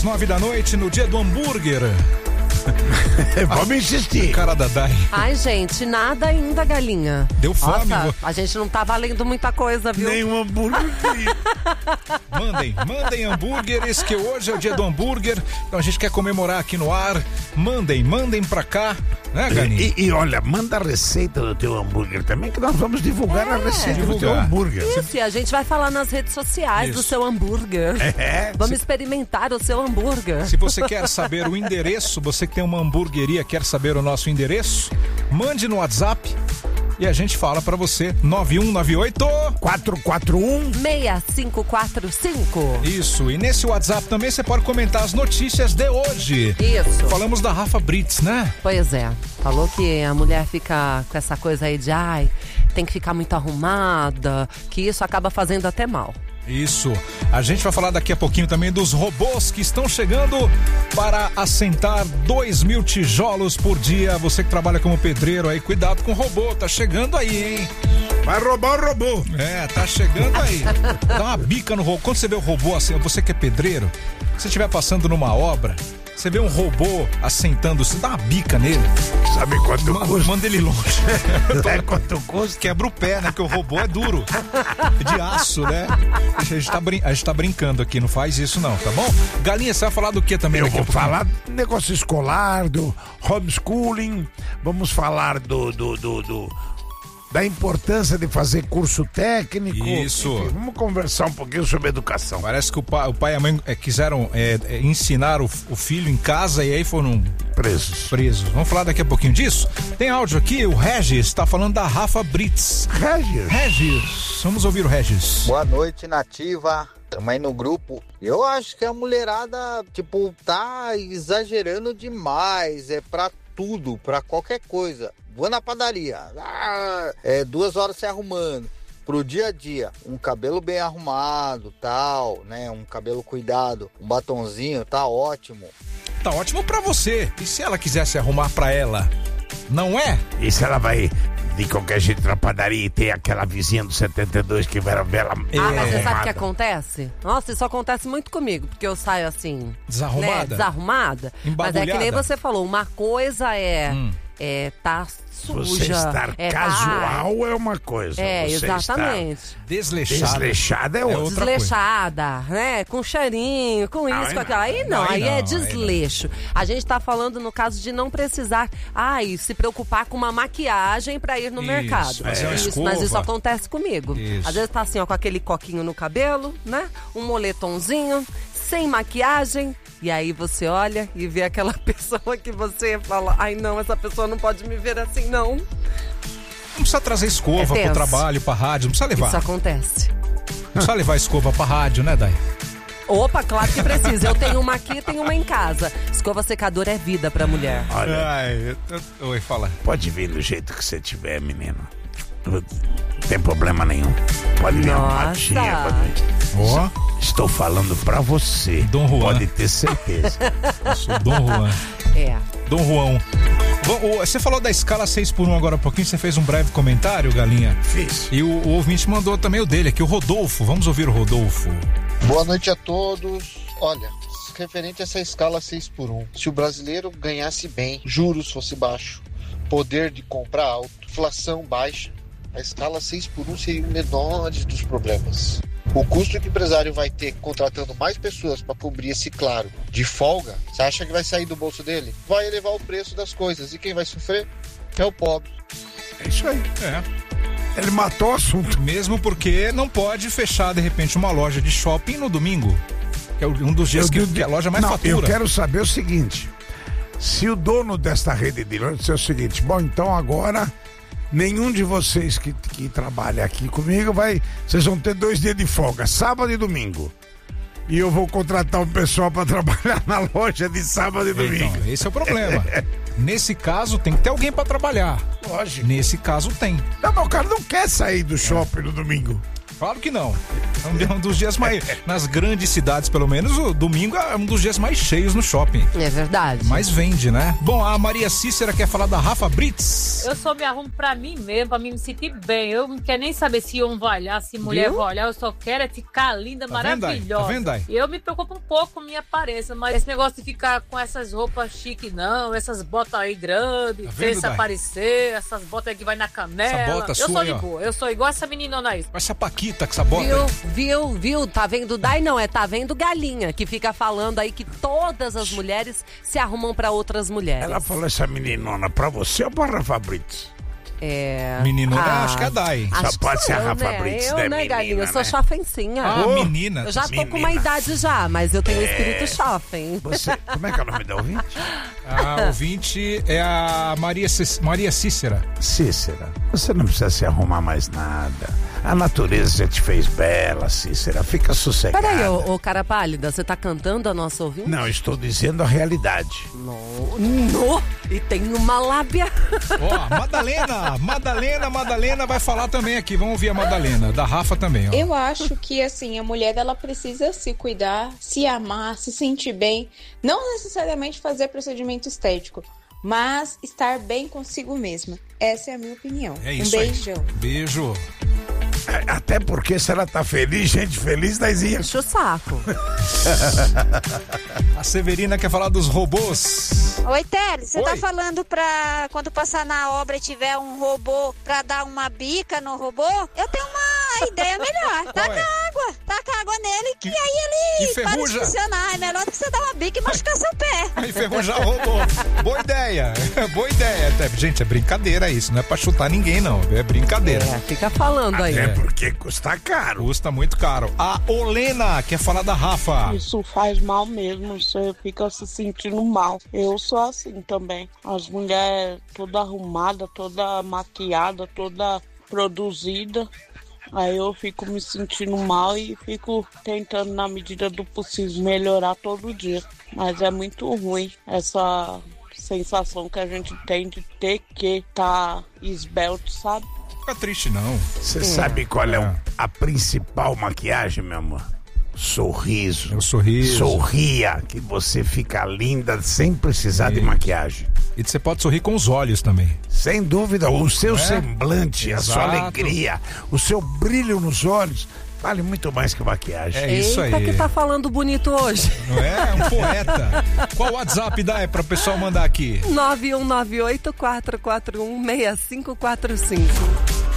às 9h, no dia do hambúrguer. Vamos insistir. Cara da Dai. Ai, gente, nada ainda, galinha. Deu fome. Nossa, a gente não tá valendo muita coisa, viu? Nem um hambúrguer. Mandem hambúrgueres, que hoje é o dia do hambúrguer. Então a gente quer comemorar aqui no ar. Mandem pra cá, né, galinha? E olha, manda a receita do teu hambúrguer também, que nós vamos divulgar a receita do teu hambúrguer. Isso, e a gente vai falar nas redes sociais do seu hambúrguer. Vamos experimentar o seu hambúrguer. Se você quer saber o endereço, você que tem uma hamburgueria, quer saber o nosso endereço, mande no WhatsApp e a gente fala pra você. 9198-6545. Isso, e nesse WhatsApp também você pode comentar as notícias de hoje. Isso. Falamos da Rafa Brits, né? Pois é, falou que a mulher fica com essa coisa aí de tem que ficar muito arrumada, que isso acaba fazendo até mal. Isso, a gente vai falar daqui a pouquinho também dos robôs que estão chegando para assentar 2.000 tijolos por dia. Você que trabalha como pedreiro aí, cuidado com o robô, tá chegando aí, hein? Vai roubar o robô. Tá chegando aí. Dá uma bica no robô. Quando você vê o robô assim, você que é pedreiro, se estiver passando numa obra, você vê um robô assentando, você dá uma bica nele. Sabe quanto custa? Manda ele longe. Sabe quanto custa? Quebra o pé, né? Porque o robô é duro. De aço, né? A gente tá brincando aqui, não faz isso não, tá bom? Galinha, você vai falar do que também? Eu vou falar do negócio escolar, do homeschooling. Vamos falar da importância de fazer curso técnico. Isso. Enfim, vamos conversar um pouquinho sobre educação. Parece que o pai e a mãe quiseram ensinar o filho em casa e aí foram presos. Vamos falar daqui a pouquinho disso? Tem áudio aqui, o Regis está falando da Rafa Brits. Regis, vamos ouvir o Regis. Boa noite, Nativa. Tamo aí no grupo. Eu acho que a mulherada, tá exagerando demais. É pra tudo, pra qualquer coisa. Vou na padaria, 2 horas se arrumando. Pro dia a dia, um cabelo bem arrumado, tal, né? Um cabelo cuidado, um batonzinho, tá ótimo. Tá ótimo pra você. E se ela quiser se arrumar pra ela? Não é? E se ela vai de qualquer jeito na padaria e tem aquela vizinha do 72 que vai bela... mas você sabe o que acontece? Nossa, isso acontece muito comigo, porque eu saio assim... Desarrumada? Né? Desarrumada. Mas é que nem você falou, uma coisa tá suja. Você estar casual é uma coisa. Você exatamente. Desleixada é outra coisa. Né? Com cheirinho, com isso, com aquilo. Aí não, aí é desleixo. A gente tá falando no caso de não precisar, se preocupar com uma maquiagem pra ir no mercado. Mas isso acontece comigo. Isso. Às vezes tá assim, com aquele coquinho no cabelo, né? Um moletomzinho, sem maquiagem. E aí você olha e vê aquela pessoa que você fala, não, essa pessoa não pode me ver assim, não. Não precisa trazer escova pro trabalho, pra rádio, não precisa levar. Isso acontece. Não precisa levar escova pra rádio, né, Dai? Opa, claro que precisa. Eu tenho uma aqui e tenho uma em casa. Escova secadora é vida pra mulher. Olha, oi, fala. Pode vir do jeito que você tiver, menino. Não tem problema nenhum. Pode vir arrumadinha, pode vir. Estou falando pra você. Dom Juan. Pode ter certeza. Eu sou Dom Juan. Dom Juan. Você falou da escala 6x1 agora há pouquinho, você fez um breve comentário, Galinha? Fiz. E o ouvinte mandou também o dele aqui, o Rodolfo. Vamos ouvir o Rodolfo. Boa noite a todos. Olha, referente a essa escala 6x1, se o brasileiro ganhasse bem, juros fosse baixo, poder de compra alto, inflação baixa, a escala 6x1 seria o menor dos problemas. O custo que o empresário vai ter contratando mais pessoas para cobrir esse claro de folga, você acha que vai sair do bolso dele? Vai elevar o preço das coisas. E quem vai sofrer é o pobre. É isso aí. Ele matou o assunto. Mesmo porque não pode fechar, de repente, uma loja de shopping no domingo. Que é um dos dias que a loja mais fatura. Eu quero saber o seguinte. Se o dono desta rede de lojas disser o seguinte, então agora... Nenhum de vocês que trabalha aqui comigo vocês vão ter 2 dias de folga, sábado e domingo. E eu vou contratar um pessoal para trabalhar na loja de sábado e domingo. Então, esse é o problema. Nesse caso, tem que ter alguém para trabalhar. Lógico. Nesse caso, tem. Não, mas o cara não quer sair do shopping no domingo. Claro que não. É um dos dias mais... Nas grandes cidades, pelo menos, o domingo é um dos dias mais cheios no shopping. É verdade. Mas vende, né? Bom, a Maria Cícera quer falar da Rafa Brits. Eu só me arrumo pra mim mesmo, pra mim me sentir bem. Eu não quero nem saber se homem vai olhar, se mulher vai olhar. Eu só quero é ficar linda, maravilhosa. Tá vendo aí? Eu me preocupo um pouco com a minha aparência, mas esse negócio de ficar com essas roupas chiques, não, essas botas aí grandes, sem aparecer, essas botas aí que vai na canela. Essa bota eu sua sou aí, de ó. boa, eu sou igual essa meninona aí. Essa Paquita com essa bota. Viu? Tá vendo Dai? Não, tá vendo Galinha, que fica falando aí que todas as mulheres se arrumam pra outras mulheres. Ela falou essa meninona pra você ou pra Rafa Brits? Menino, acho que é a Dai. Só pode ser a Rafa Brits, eu, né, né, menina, Galinha? Eu sou né? chafencinha. Menina. Eu já tô com uma idade já, mas eu tenho espírito chafem. Você, como é que é o nome da ouvinte? A ouvinte é a Maria Cícera. Cícera, você não precisa se arrumar mais nada. A natureza já te fez bela, Cícera. Fica sossegada. Peraí, ô cara pálida, você tá cantando a nossa ouvinte? Não, estou dizendo a realidade. No, e tem uma lábia. Ó, Madalena vai falar também aqui. Vamos ouvir a Madalena, da Rafa também, ó. Eu acho que, assim, a mulher, ela precisa se cuidar, se amar, se sentir bem. Não necessariamente fazer procedimento estético, mas estar bem consigo mesma. Essa é a minha opinião. É isso beijão. Aí. Beijo. Até porque se ela tá feliz, gente feliz, Daizinha. Enche o saco. A Severina quer falar dos robôs. Oi, Teles, você tá falando pra quando passar na obra e tiver um robô pra dar uma bica no robô? Eu tenho uma ideia melhor. Taca água nele que aí ele para de funcionar. É melhor do que você dar uma bica e machucar seu pé. Enferrujar o robô. Boa ideia. Gente, é brincadeira isso. Não é pra chutar ninguém, não. É brincadeira. Fica falando aí. É porque custa caro. Custa muito caro. A Olena quer falar da Rafa. Isso faz mal mesmo. Você fica se sentindo mal. Eu sou assim também. As mulheres toda arrumada, toda maquiada, toda produzida. Aí eu fico me sentindo mal e fico tentando, na medida do possível, melhorar todo dia. Mas é muito ruim essa sensação que a gente tem de ter que estar esbelto, sabe? Fica triste, não. Você sabe qual é a principal maquiagem, meu amor? Sorriso. É o sorriso. Sorria, que você fica linda sem precisar de maquiagem. E você pode sorrir com os olhos também. Sem dúvida, o seu semblante, Exato. a sua alegria, o seu brilho nos olhos, vale muito mais que maquiagem. É isso aí. Eita, que tá falando bonito hoje. Não é? Um poeta. Qual o WhatsApp dá para o pessoal mandar aqui? 9198-441-6545.